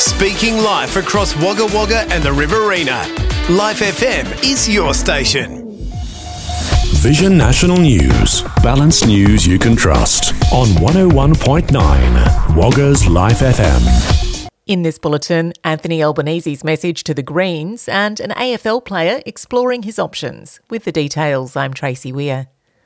Speaking life across Wagga Wagga and the Riverina. Life FM is your station. Vision National News. Balanced news you can trust. On 101.9 Wagga's Life FM. In this bulletin, Anthony Albanese's message to the Greens and an AFL player exploring his options. With the details, I'm Tracy Weir.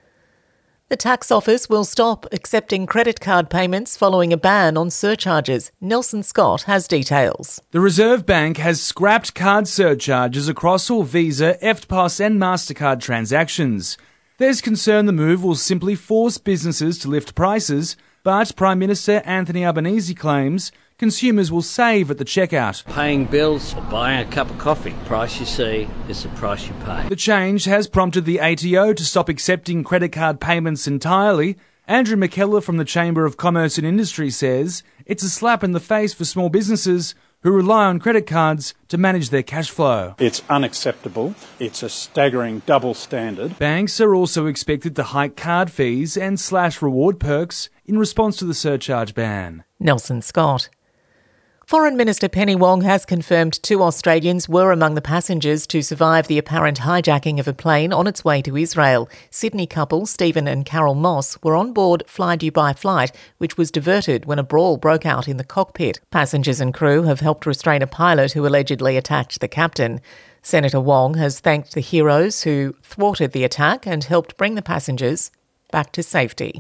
The tax office will stop accepting credit card payments following a ban on surcharges. Nelson Scott has details. The Reserve Bank has scrapped card surcharges across all Visa, EFTPOS and MasterCard transactions. There's concern the move will simply force businesses to lift prices, but Prime Minister Anthony Albanese claims consumers will save at the checkout. Paying bills or buying a cup of coffee. The price you see is the price you pay. The change has prompted the ATO to stop accepting credit card payments entirely. Andrew McKellar from the Chamber of Commerce and Industry says it's a slap in the face for small businesses who rely on credit cards to manage their cash flow. It's unacceptable. It's a staggering double standard. Banks are also expected to hike card fees and slash reward perks in response to the surcharge ban. Nelson Scott. Foreign Minister Penny Wong has confirmed 2 Australians were among the passengers to survive the apparent hijacking of a plane on its way to Israel. Sydney couple Stephen and Carol Moss were on board Fly Dubai flight, which was diverted when a brawl broke out in the cockpit. Passengers and crew have helped restrain a pilot who allegedly attacked the captain. Senator Wong has thanked the heroes who thwarted the attack and helped bring the passengers back to safety.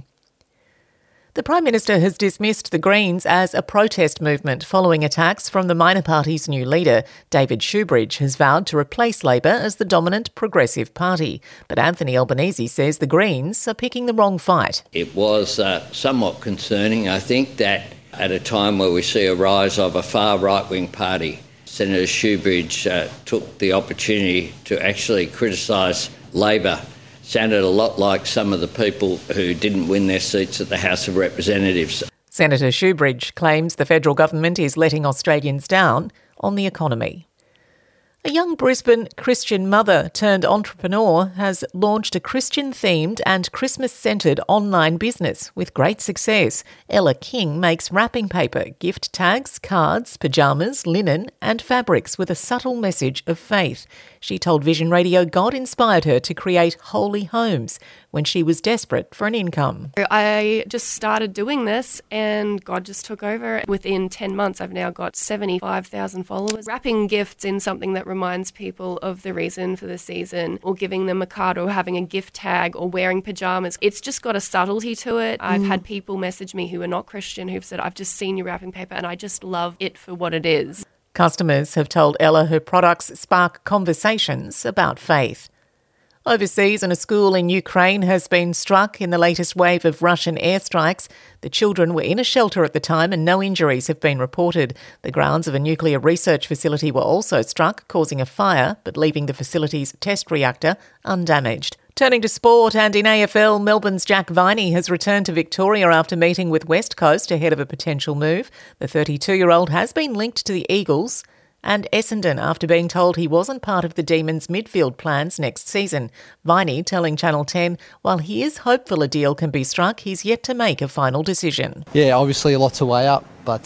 The Prime Minister has dismissed the Greens as a protest movement following attacks from the minor party's new leader. David Shoebridge has vowed to replace Labor as the dominant progressive party. But Anthony Albanese says the Greens are picking the wrong fight. It was somewhat concerning, I think, that at a time where we see a rise of a far right-wing party, Senator Shoebridge took the opportunity to actually criticise Labor. Sounded a lot like some of the people who didn't win their seats at the House of Representatives. Senator Shoebridge claims the federal government is letting Australians down on the economy. A young Brisbane Christian mother turned entrepreneur has launched a Christian-themed and Christmas-centred online business with great success. Ella King makes wrapping paper, gift tags, cards, pyjamas, linen and fabrics with a subtle message of faith. She told Vision Radio God inspired her to create Holy Homes when she was desperate for an income. I just started doing this and God just took over. Within 10 months, I've now got 75,000 followers. Wrapping gifts in something that reminds people of the reason for the season, or giving them a card, or having a gift tag, or wearing pyjamas. It's just got a subtlety to it. I've had people message me who are not Christian who've said, I've just seen your wrapping paper and I just love it for what it is. Customers have told Ella her products spark conversations about faith. Overseas, and a school in Ukraine has been struck in the latest wave of Russian airstrikes. The children were in a shelter at the time and no injuries have been reported. The grounds of a nuclear research facility were also struck, causing a fire but leaving the facility's test reactor undamaged. Turning to sport, and in AFL, Melbourne's Jack Viney has returned to Victoria after meeting with West Coast ahead of a potential move. The 32-year-old has been linked to the Eagles and Essendon after being told he wasn't part of the Demons' midfield plans next season. Viney telling Channel 10, while he is hopeful a deal can be struck, he's yet to make a final decision. Yeah, obviously a lot to weigh up, but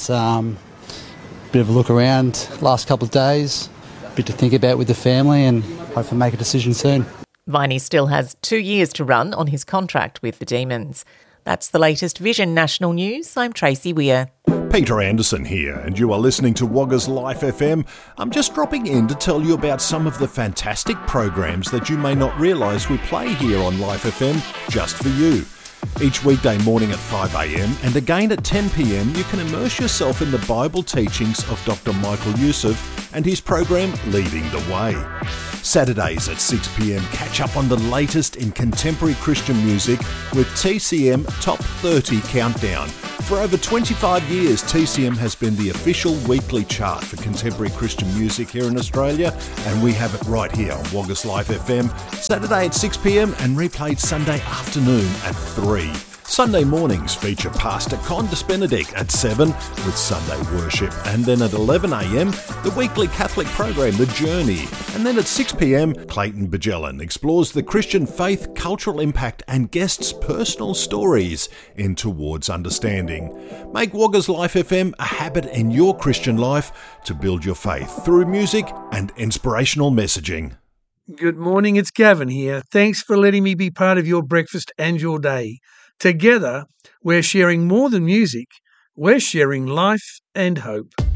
bit of a look around last couple of days, a bit to think about with the family and hopefully make a decision soon. Viney still has 2 years to run on his contract with the Demons. That's the latest Vision National News. I'm Tracy Weir. Peter Anderson here, and you are listening to Wagga's Life FM. I'm just dropping in to tell you about some of the fantastic programs that you may not realise we play here on Life FM just for you. Each weekday morning at 5 a.m. and again at 10 p.m, you can immerse yourself in the Bible teachings of Dr. Michael Youssef and his program Leading the Way. Saturdays at 6 p.m, catch up on the latest in contemporary Christian music with TCM Top 30 Countdown. For over 25 years, TCM has been the official weekly chart for contemporary Christian music here in Australia, and we have it right here on Wagga's Life FM, Saturday at 6 p.m and replayed Sunday afternoon at 3. Sunday mornings feature Pastor Condis Benedict at 7 with Sunday worship, and then at 11am the weekly Catholic program The Journey, and then at 6pm Clayton Bjelland explores the Christian faith, cultural impact and guests' personal stories in Towards Understanding. Make Wagga's Life FM a habit in your Christian life to build your faith through music and inspirational messaging. Good morning, it's Gavin here. Thanks for letting me be part of your breakfast and your day. Together, we're sharing more than music. We're sharing life and hope.